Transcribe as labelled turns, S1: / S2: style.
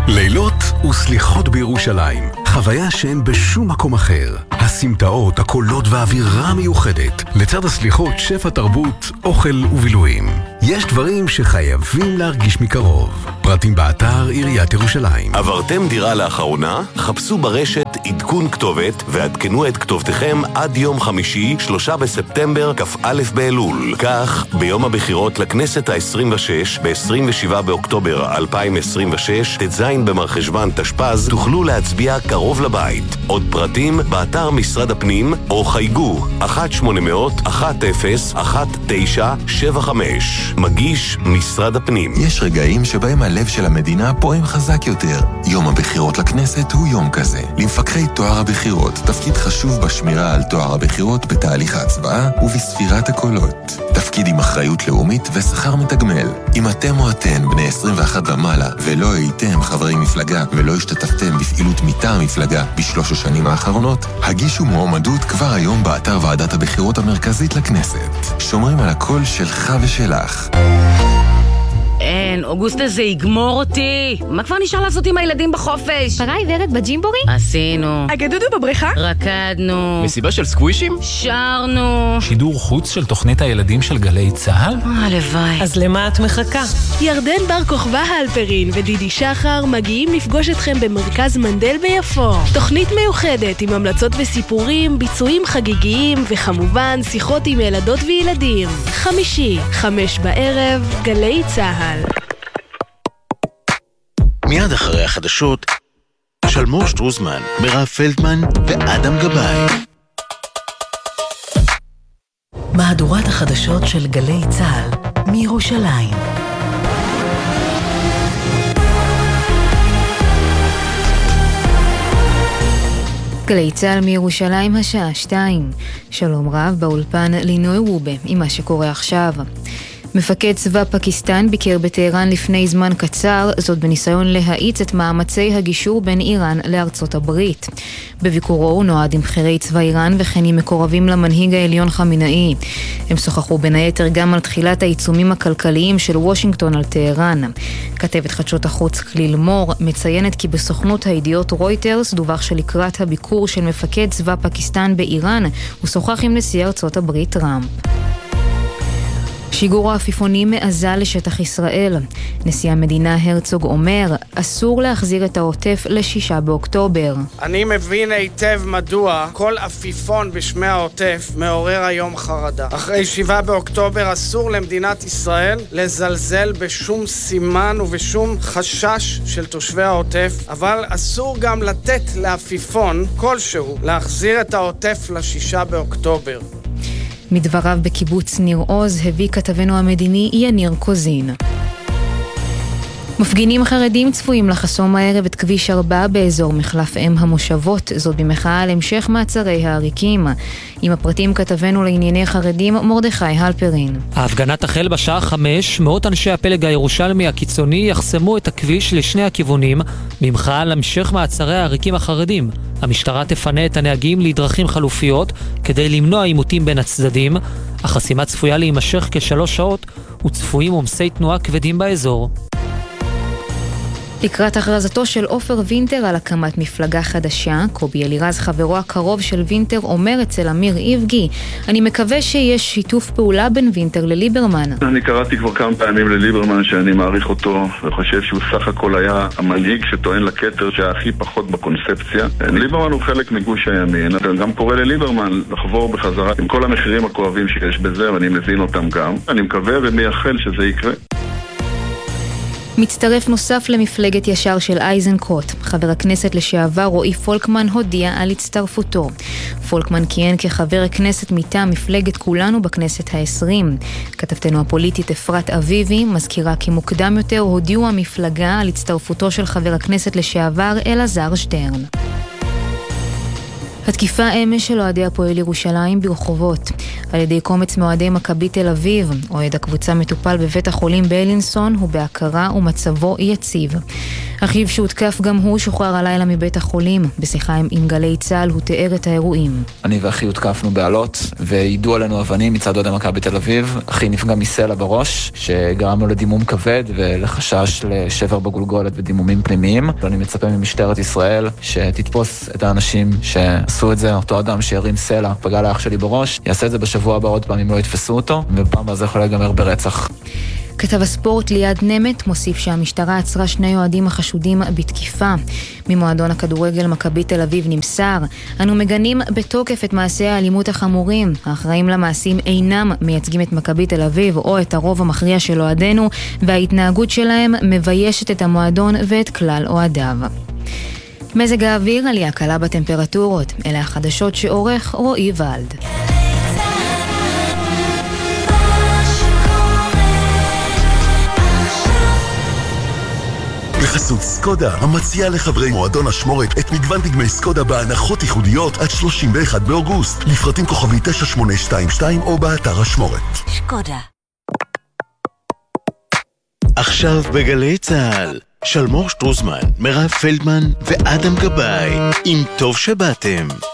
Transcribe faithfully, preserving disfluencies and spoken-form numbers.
S1: לילות וסליחות בירושלים, חוויה שאין בשום מקום אחר. הסמטאות, הקולות והאווירה מיוחדת. לצד הסליחות, שפע תרבות, אוכל ובילויים. יש דברים שחייבים להרגיש מקרוב. פרטים באתר עיריית ירושלים.
S2: עברתם דירה לאחרונה? חפשו ברשת עדכון כתובת ועדכנו את כתובתכם עד יום חמישי, שלושה בספטמבר, כ"א באלול. כך, ביום הבחירות לכנסת ה-עשרים ושש, ב-עשרים ושבעה באוקטובר אלפיים עשרים ושש, ט"ז במרחשוון תשפ"ז, תוכלו להצביע קרוב לבית. עוד פרטים באתר משרד הפנים או חייגו אחת שמונה אפס אפס אחת אפס אחת תשע שבע חמש. מגיש משרד הפנים.
S3: יש רגעים שבהם הלב של המדינה פועם חזק יותר. יום הבחירות לכנסת הוא יום כזה. למפקחי תואר הבחירות תפקיד חשוב בשמירה על תואר הבחירות בתהליך ההצבעה ובספירת הקולות. תפקיד עם אחריות לאומית ושכר מתגמל. אם אתם או אתן בני עשרים ואחת ומעלה ולא הייתם חברי מפלגה ולא השתתפתם בפעילות מטעם המפלגה בשלוש השנים האחרונות, הגישו מועמדות כבר היום באתר ועדת הבחירות המרכזית לכנסת. שומרים על הקול שלך ושלך.
S4: אין, אוגוסט הזה יגמור אותי. מה כבר נשאר לעשות עם הילדים בחופש?
S5: פרה עיוורת בג'ימבורי?
S4: עשינו.
S6: אגדודו בבריכה?
S4: רקדנו.
S7: מסיבה של סקווישים?
S4: שרנו.
S7: שידור חוץ של תוכנית הילדים של גלי צהל?
S4: הלוואי.
S6: אז למה את מחכה?
S8: ירדן בר כוכבא האלפרין ודידי שחר מגיעים לפגוש אתכם במרכז מנדל ביפו. תוכנית מיוחדת עם המלצות וסיפורים, ביצועים חגיגיים וכמובן שיחות עם ילדות וילדים. חמישי, חמש בערב, גלי צהל.
S9: מיד אחרי החדשות, שלמור שטרוזמן, מירב פלדמן ואדם גבאי.
S10: מהדורת החדשות של גלי צהל מירושלים.
S5: גלי צהל מירושלים השעה שתיים. שלום רב באולפן לינוי רובה עם מה שקורה עכשיו. מפקד צבא פקיסטן ביקר בטהרן לפני זמן קצר, זאת בניסיון להאיץ את מאמצי הגישור בין איראן לארצות הברית. בביקורו הוא נועד עם בכירי צבא איראן וכן עם מקורבים למנהיג העליון חמינאי. הם שוחחו בין היתר גם על תחילת העיצומים הכלכליים של וושינגטון על טהרן. כתבת חדשות החוץ כליל מור מציינת כי בסוכנות הידיעות רויטרס דווח שלקראת הביקור של מפקד צבא פקיסטן באיראן הוא שוחח עם נשיא ארצות הברית טראמפ. שיגור העפיפונים מעזה לשטח ישראל. נשיא המדינה הרצוג אומר, אסור להחזיר את העוטף לשישה באוקטובר.
S11: אני מבין היטב מדוע כל עפיפון בשמי העוטף מעורר היום חרדה. אחרי שבעה באוקטובר אסור למדינת ישראל לזלזל בשום סימן ובשום חשש של תושבי העוטף, אבל אסור גם לתת לעפיפון כלשהו להחזיר את העוטף לשישה באוקטובר.
S5: מדבריו בקיבוץ ניר עוז הביא כתבנו המדיני יניר קוזין. מפגינים חרדים צפויים לחסום הערב את כביש ארבע באזור מחלף אם המושבות, זאת במחאה על המשך מעצרי העריקים. עם הפרטים כתבנו לענייני חרדים מרדכי הלפרין.
S12: ההפגנה תחל בשעה חמש, מאות אנשי הפלג הירושלמי הקיצוני יחסמו את הכביש לשני הכיוונים, במחאה על המשך מעצרי העריקים החרדים. המשטרה תפנה את הנהגים לדרכים חלופיות כדי למנוע עימותים בין הצדדים. החסימה צפויה להימשך כשלוש שעות וצפויים עומסי תנועה כבדים באזור. לקראת הכרזתו של עופר וינטר על הקמת מפלגה חדשה, קובי אלירז חברו הקרוב של וינטר אומר אצל אמיר איבגי, אני מקווה שיש שיתוף פעולה בין וינטר לליברמן.
S13: אני קראתי כבר כמה פעמים לליברמן שאני מעריך אותו וחושב שהוא סך הכל היה המנהיג שטוען לכתר שהכי פחות בקונספציה. ליברמן הוא חלק מגוש הימין, אני גם קורא לליברמן לחבור בחזרה עם כל המחירים הכואבים שיש בזה ואני מבין אותם גם. אני מקווה ומייחל שזה יקרה.
S5: מצטרף נוסף למפלגת ישר של אייזנקוט. חבר הכנסת לשעבר רועי פולקמן הודיע על הצטרפותו. פולקמן כיהן כחבר הכנסת מטעם מפלגת כולנו בכנסת העשרים. כתבתנו הפוליטית אפרת אביבי מזכירה כי מוקדם יותר הודיעו המפלגה על הצטרפותו של חבר הכנסת לשעבר אלעזר שטרן. התקיפה אמש של אוהדי הפועל ירושלים ברחובות על ידי קומץ מאוהדי מכבי תל אביב. אוהד הקבוצה מטופל בבית החולים באלינסון, הוא בהכרה ומצבו יציב. אחיו שהותקף גם הוא שוחרר הלילה מבית החולים. בשיחה עם, עם גלי צהל הוא תיאר את האירועים.
S6: אני ואחי הותקפנו בעלות וידעו עלינו אבנים מצד אוהדי מכבי בתל אביב. אחי נפגע מסלע בראש שגרם לו לדימום כבד ולחשש לשבר בגולגולת ודימומים פנימיים. אני מצפה ממשטרת ישראל שתתפוס את האנשים שעשו את זה. אותו אדם שירים סלע פגע לאח שלי בראש, יעשה את זה בשבוע הבא עוד פעם אם לא יתפסו אותו, ובפעם הזה יכול להיגמר ברצח.
S5: כתב הספורט ליד נמת מוסיף שהמשטרה עצרה שני אוהדים החשודים בתקיפה. ממועדון הכדורגל מכבי תל אביב נמסר, אנו מגנים בתוקף את מעשי האלימות החמורים. האחראים למעשים אינם מייצגים את מכבי תל אביב או את הרוב המכריע של אוהדינו, וההתנהגות שלהם מביישת את המועדון ואת כלל אוהדיו. מזג האוויר, עלייה קלה בטמפרטורות. אלה החדשות שעורך רועי ולד.
S14: בחסות סקודה, המציעה לחברי מועדון השמורת את מגוון דגמי סקודה בהנחות ייחודיות עד שלושים ואחד באוגוסט. לפרטים כוכבי תשע שמונה שתיים שתיים או באתר השמורת.
S10: סקודה.
S9: עכשיו בגלי צהל, שלמור שטרוזמן, מירב פלדמן ואדם גבאי, עם טוב שבאתם.